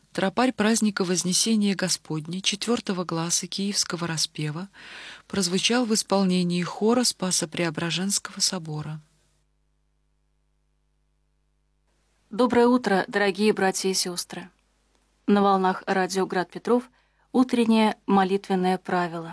Тропарь праздника Вознесения Господня 4-го гласа Киевского распева прозвучал в исполнении хора Спасо-Преображенского собора. Доброе утро, дорогие братья и сестры! На волнах радио «Град Петров» утреннее молитвенное правило.